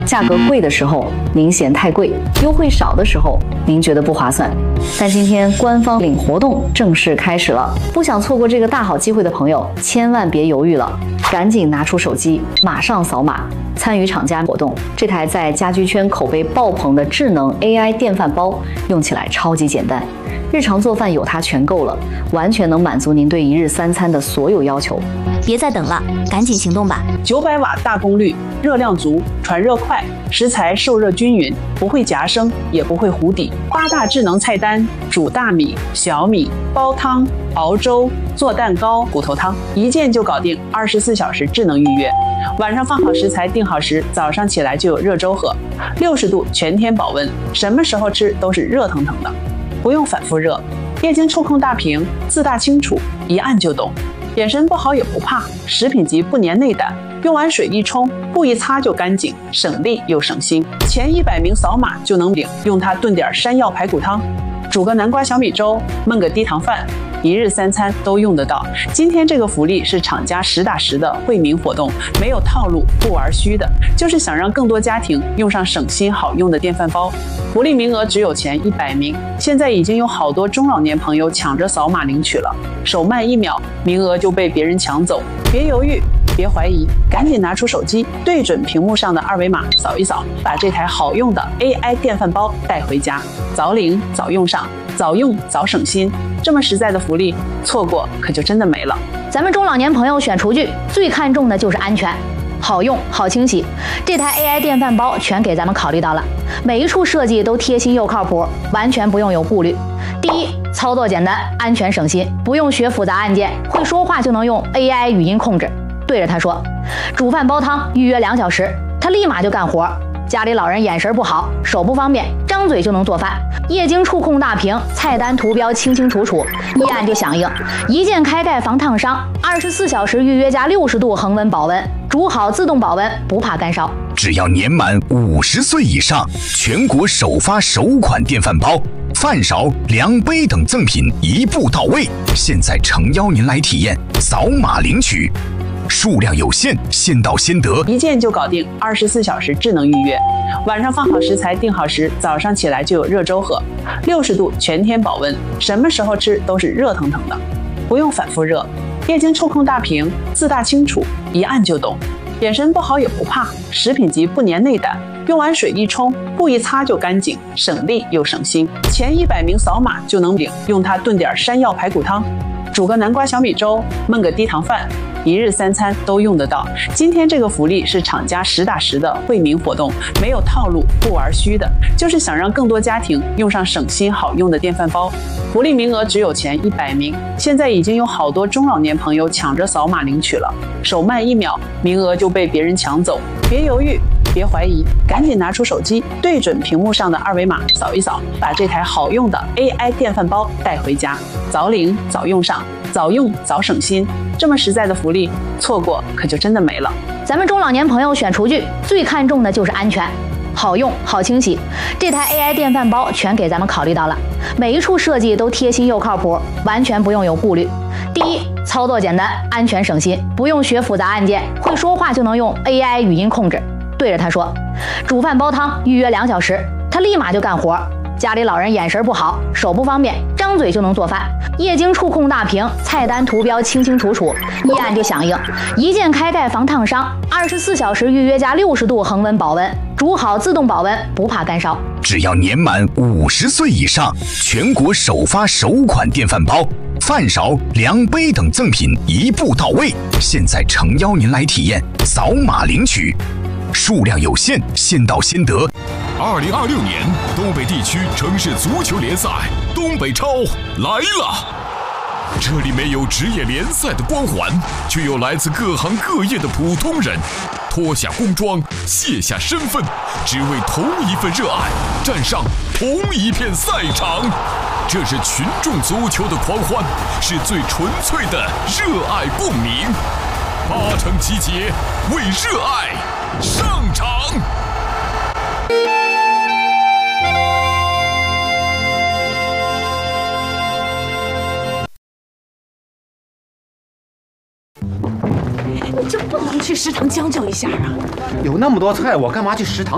价格贵的时候您嫌太贵，优惠少的时候您觉得不划算。但今天官方领活动正式开始了，不想错过这个大好机会的朋友，千万别犹豫了，赶紧拿出手机，马上扫码参与厂家活动。这台在家居圈口碑爆棚的智能 AI 电饭煲，用起来超级简单，日常做饭有它全够了，完全能满足您对一日三餐的所有要求。 别再等了，赶紧行动吧 ！900瓦大功率，热量足，传热快，食材受热均匀，不会夹生，也不会糊底。8大智能菜单：煮大米、小米、煲汤、熬粥、做蛋糕、骨头汤，一键就搞定，24小时智能预约。晚上放好食材，定好时，早上起来就有热粥喝，60度全天保温，什么时候吃都是热腾腾的，不用反复热。液晶触控大屏，字大清楚，一按就懂。眼神不好也不怕，食品级不粘内胆，用完水一冲，布一擦就干净，省力又省心。前100名扫码就能领，用它炖点山药排骨汤，煮个南瓜小米粥，焖个低糖饭，一日三餐都用得到。今天这个福利是厂家实打实的惠民活动，没有套路，不玩虚的，就是想让更多家庭用上省心好用的电饭煲。福利名额只有前100名，现在已经有好多中老年朋友抢着扫码领取了，手慢1秒，名额就被别人抢走。别犹豫，别怀疑，赶紧拿出手机，对准屏幕上的二维码扫一扫，把这台好用的 AI 电饭煲带回家，早领早用上，早用早省心。这么实在的福利，错过可就真的没了。 咱们中老年朋友选厨具最看重的就是安全，好用好清洗，这台 AI 电饭煲全给咱们考虑到了，每一处设计都贴心又靠谱，完全不用有顾虑。第一，操作简单，安全省心，不用学复杂按键，会说话就能用 AI 语音控制，对着它说煮饭煲汤，预约2小时，它立马就干活。家里老人眼神不好，手不方便，张嘴就能做饭。液晶触控大屏，菜单图标清清楚楚，一按就响应，一键开盖防烫伤，24小时预约加60度恒温保温，煮好自动保温，不怕干烧。 只要年满50岁以上，全国首发首款电饭煲，饭勺、量杯等赠品一步到位。现在诚邀您来体验，扫码领取。数量有限，先到先得， 一键就搞定，24小时智能预约。晚上放好食材，定好时，早上起来就有热粥喝，60度全天保温，什么时候吃都是热腾腾的，不用反复热。液晶触控大屏，字大清楚，一按就懂。眼神不好也不怕，食品级不粘内胆，用完水一冲，布一擦就干净，省力又省心。前100名扫码就能领，用它炖点山药排骨汤，煮个南瓜小米粥，焖个低糖饭，一日三餐都用得到。今天这个福利是厂家实打实的惠民活动，没有套路，不玩虚的，就是想让更多家庭用上省心好用的电饭煲。福利名额只有前100名，现在已经有好多中老年朋友抢着扫码领取了，手慢1秒，名额就被别人抢走。别犹豫，别怀疑，赶紧拿出手机，对准屏幕上的二维码扫一扫，把这台好用的 AI 电饭煲带回家，早领早用上，早用早省心。这么实在的福利，错过可就真的没了。 咱们中老年朋友选厨具最看重的就是安全，好用好清洗，这台 AI 电饭煲全给咱们考虑到了，每一处设计都贴心又靠谱，完全不用有顾虑。第一，操作简单，安全省心，不用学复杂按键，会说话就能用 AI 语音控制，对着它说煮饭煲汤，预约2小时，它立马就干活。家里老人眼神不好，手不方便，张嘴就能做饭。液晶触控大屏，菜单图标清清楚楚，一按就响应，一键开盖防烫伤，24小时预约加60度恒温保温，煮好自动保温，不怕干烧。 只要年满50岁以上，全国首发首款电饭煲，饭勺、量杯等赠品一步到位。现在诚邀您来体验，扫码领取。数量有限，先到先得。 2026年东北地区城市足球联赛东北超来了！这里没有职业联赛的光环，却有来自各行各业的普通人，脱下工装，卸下身份，只为同一份热爱，站上同一片赛场。这是群众足球的狂欢，是最纯粹的热爱共鸣。8城集结，为热爱上场。 你就不能去食堂将就一下啊？ 有那么多菜，我干嘛去食堂